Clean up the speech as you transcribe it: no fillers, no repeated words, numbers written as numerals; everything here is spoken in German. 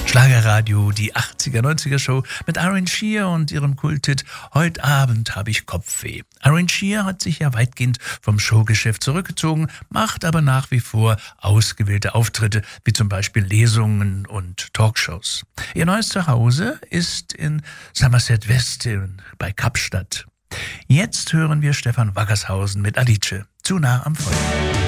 Schlagerradio, die 80er, 90er Show mit Irene Shear und ihrem Kulthit Heute Abend habe ich Kopfweh. Irene Shear hat sich ja weitgehend vom Showgeschäft zurückgezogen, macht aber nach wie vor ausgewählte Auftritte, wie zum Beispiel Lesungen und Talkshows. Ihr neues Zuhause ist in Somerset West bei Kapstadt. Jetzt hören wir Stefan Wackershausen mit Alice, zu nah am Feuer.